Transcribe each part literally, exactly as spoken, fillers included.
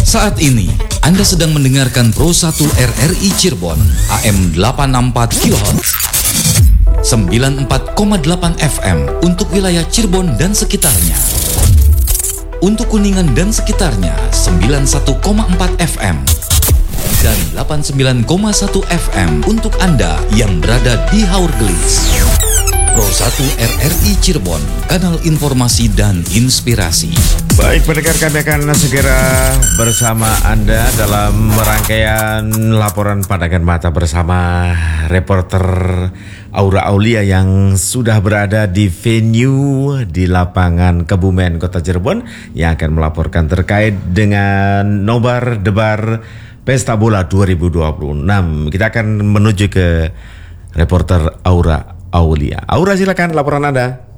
Saat ini Anda sedang mendengarkan Pro satu R R I Cirebon A M delapan enam empat kilohertz, sembilan puluh empat koma delapan F M untuk wilayah Cirebon dan sekitarnya. Untuk Kuningan dan sekitarnya sembilan puluh satu koma empat F M dan delapan puluh sembilan koma satu F M untuk Anda yang berada di Haurgelis. Pro satu R R I Cirebon, kanal informasi dan inspirasi. Baik pendengar, kami akan segera bersama Anda dalam rangkaian laporan pandangan mata bersama reporter Aura Aulia yang sudah berada di venue di lapangan Kebumen Kota Cirebon yang akan melaporkan terkait dengan nobar debar Pesta Bola dua ribu dua puluh enam. Kita akan menuju ke reporter Aura Aulia. Aura, silakan laporan Anda.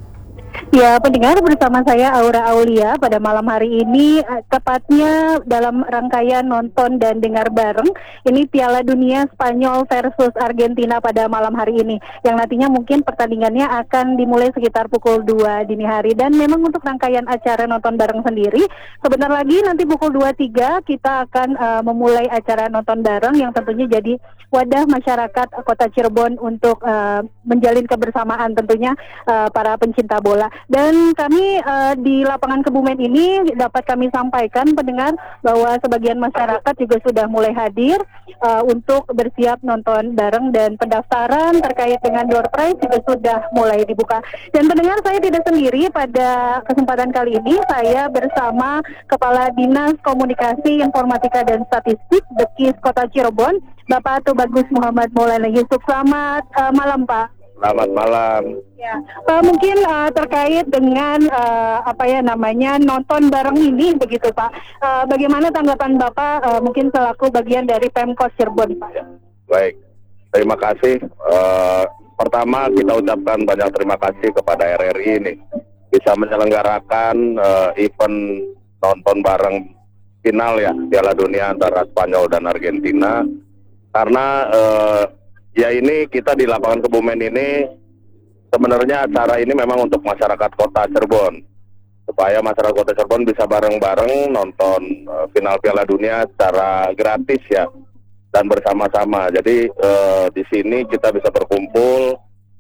Ya, pendengar, bersama saya Aura Aulia pada malam hari ini, tepatnya dalam rangkaian nonton dan dengar bareng ini Piala Dunia Spanyol versus Argentina pada malam hari ini, yang nantinya mungkin pertandingannya akan dimulai sekitar pukul dua dini hari. Dan memang untuk rangkaian acara nonton bareng sendiri, sebentar lagi nanti pukul dua tiga kita akan uh, memulai acara nonton bareng yang tentunya jadi wadah masyarakat Kota Cirebon untuk uh, menjalin kebersamaan tentunya uh, para pencinta bola. Dan kami uh, di lapangan Kebumen ini dapat kami sampaikan pendengar bahwa sebagian masyarakat juga sudah mulai hadir uh, untuk bersiap nonton bareng, dan pendaftaran terkait dengan door prize juga sudah mulai dibuka. Dan pendengar, saya tidak sendiri pada kesempatan kali ini, saya bersama Kepala Dinas Komunikasi Informatika dan Statistik Dekis Kota Cirebon, Bapak Tubagus Muhammad Maulana Yusuf. Selamat uh, malam, Pak. Selamat malam. Ya, uh, mungkin uh, terkait dengan uh, apa ya namanya nonton bareng ini begitu, Pak. Uh, bagaimana tanggapan Bapak uh, mungkin selaku bagian dari Pemkot Cirebon, Pak? Baik, terima kasih. Uh, pertama kita ucapkan banyak terima kasih kepada R R I ini bisa menyelenggarakan uh, event nonton bareng final ya Piala Dunia antara Spanyol dan Argentina, karena uh, ya ini kita di lapangan Kebumen ini sebenarnya acara ini memang untuk masyarakat Kota Cirebon, supaya masyarakat Kota Cirebon bisa bareng-bareng nonton uh, final Piala Dunia secara gratis ya, dan bersama-sama. Jadi uh, di sini kita bisa berkumpul,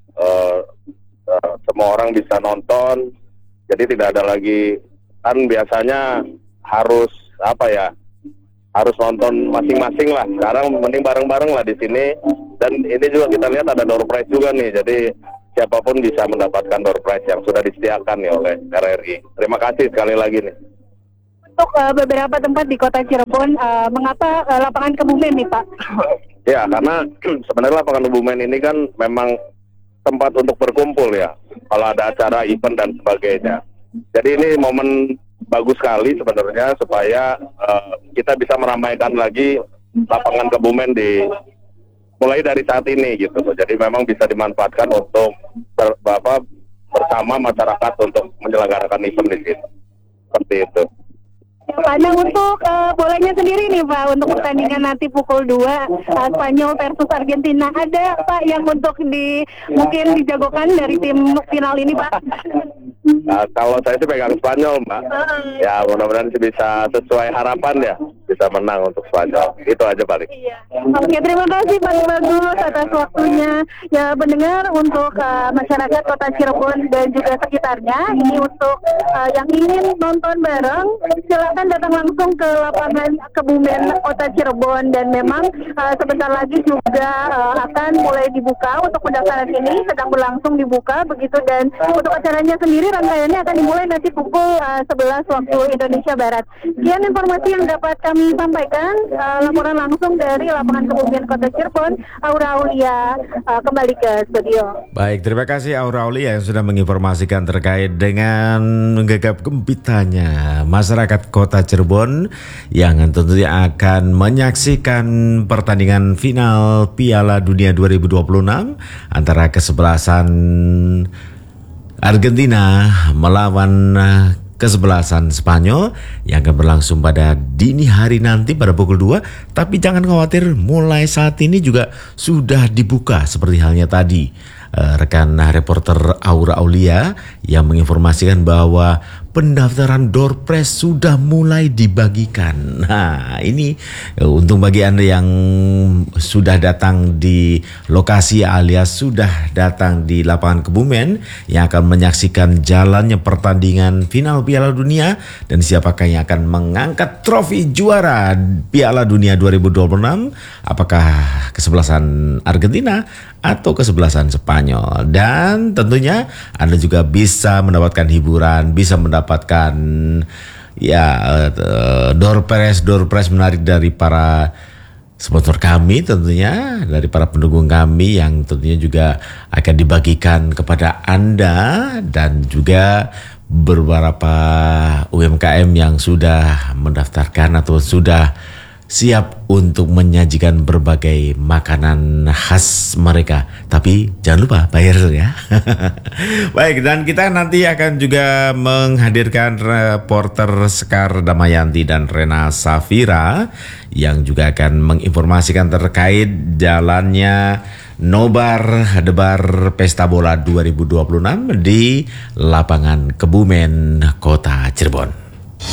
uh, uh, semua orang bisa nonton. Jadi tidak ada lagi, kan biasanya harus apa ya, harus nonton masing-masing lah. Sekarang mending bareng-bareng lah di sini. Dan ini juga kita lihat ada door prize juga nih. Jadi siapapun bisa mendapatkan door prize yang sudah disediakan nih oleh R R I. Terima kasih sekali lagi nih. Untuk uh, beberapa tempat di Kota Cirebon, uh, mengapa uh, lapangan Kebumen nih, Pak? Ya, karena sebenarnya lapangan Kebumen ini kan memang tempat untuk berkumpul ya, kalau ada acara event dan sebagainya. Jadi ini momen bagus sekali sebenarnya supaya uh, kita bisa meramaikan lagi lapangan Kebumen di mulai dari saat ini gitu. Jadi memang bisa dimanfaatkan untuk ber, apa, bersama masyarakat untuk menyelenggarakan event di sini. Seperti itu. Ya, Pak, nah untuk uh, bolanya sendiri nih, Pak, untuk pertandingan nanti pukul dua uh, Spanyol versus Argentina, ada Pak yang untuk di mungkin dijagokan dari tim final ini, Pak? Nah, kalau saya sih pegang Spanyol, Mbak. Ya mudah-mudahan sih bisa sesuai harapan ya, bisa menang untuk Spanyol. Itu aja paling. Iya. Oke, terima kasih Pak Bagus atas waktunya. Ya, mendengar untuk uh, masyarakat Kota Cirebon dan juga sekitarnya, ini untuk uh, yang ingin nonton bareng, silakan datang langsung ke lapangan Kebumen Kota Cirebon, dan memang uh, sebentar lagi juga uh, akan mulai dibuka untuk pendaftaran ini, sedang berlangsung dibuka begitu. Dan untuk acaranya sendiri rangkaiannya akan dimulai nanti pukul uh, sebelas waktu Indonesia Barat. Sekian informasi yang dapat kami sampaikan, uh, laporan langsung dari lapangan Kebumen Kota Cirebon, Aura Aulia uh, kembali ke studio. Baik, terima kasih Aura Aulia yang sudah menginformasikan terkait dengan gegap gempitanya masyarakat Kota Cirebon yang tentunya akan menyaksikan pertandingan final Piala Dunia dua ribu dua puluh enam antara kesebelasan Argentina melawan kesebelasan Spanyol yang akan berlangsung pada dini hari nanti pada pukul dua. Tapi jangan khawatir, mulai saat ini juga sudah dibuka seperti halnya tadi uh, rekan reporter Aura Aulia yang menginformasikan bahwa pendaftaran door prize sudah mulai dibagikan. Nah, ini untung bagi Anda yang sudah datang di lokasi alias sudah datang di lapangan Kebumen yang akan menyaksikan jalannya pertandingan final Piala Dunia dan siapakah yang akan mengangkat trofi juara Piala Dunia dua ribu dua puluh enam. Apakah kesebelasan Argentina atau kesebelasan Spanyol? Dan tentunya Anda juga bisa mendapatkan hiburan, bisa mendapatkan ya uh, door prize door prize menarik dari para sponsor kami, tentunya dari para pendukung kami yang tentunya juga akan dibagikan kepada Anda dan juga beberapa U M K M yang sudah mendaftarkan atau sudah siap untuk menyajikan berbagai makanan khas mereka. Tapi jangan lupa bayar ya. Baik, dan kita nanti akan juga menghadirkan reporter Sekar Damayanti dan Rena Safira yang juga akan menginformasikan terkait jalannya Nobar Debar Pesta Bola dua ribu dua puluh enam di lapangan Kebumen, Kota Cirebon.